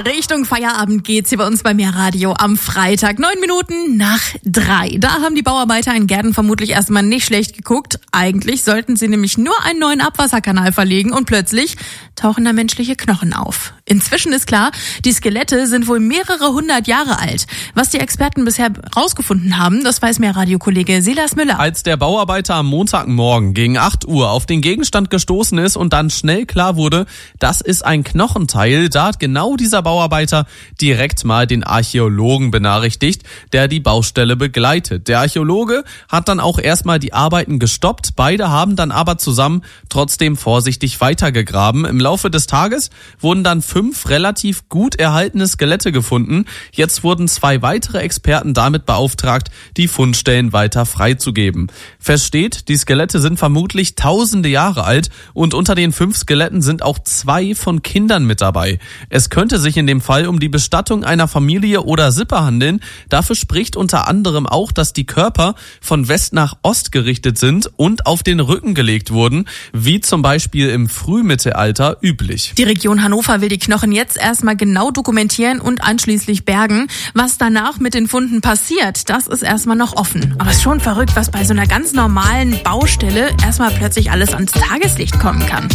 Richtung Feierabend geht's hier bei uns bei Meerradio am Freitag. 9 Minuten nach 3. Da haben die Bauarbeiter in Gärten vermutlich erstmal nicht schlecht geguckt. Eigentlich sollten sie nämlich nur einen neuen Abwasserkanal verlegen und plötzlich tauchen da menschliche Knochen auf. Inzwischen ist klar, die Skelette sind wohl mehrere 100 Jahre alt. Was die Experten bisher rausgefunden haben, das weiß Meerradio-Kollege Silas Müller. Als der Bauarbeiter am Montagmorgen gegen 8 Uhr auf den Gegenstand gestoßen ist und dann schnell klar wurde, das ist ein Knochenteil, da hat genau dieser Bauarbeiter direkt mal den Archäologen benachrichtigt, der die Baustelle begleitet. Der Archäologe hat dann auch erstmal die Arbeiten gestoppt. Beide haben dann aber zusammen trotzdem vorsichtig weitergegraben. Im Laufe des Tages wurden dann 5 relativ gut erhaltene Skelette gefunden. Jetzt wurden 2 weitere Experten damit beauftragt, die Fundstellen weiter freizugeben. Fest steht, die Skelette sind vermutlich tausende Jahre alt und unter den 5 Skeletten sind auch 2 von Kindern mit dabei. Es könnte sich in dem Fall um die Bestattung einer Familie oder Sippe handeln. Dafür spricht unter anderem auch, dass die Körper von West nach Ost gerichtet sind und auf den Rücken gelegt wurden, wie zum Beispiel im Frühmittelalter üblich. Die Region Hannover will die Knochen jetzt erstmal genau dokumentieren und anschließend bergen. Was danach mit den Funden passiert, das ist erstmal noch offen. Aber es ist schon verrückt, was bei so einer ganz normalen Baustelle erstmal plötzlich alles ans Tageslicht kommen kann.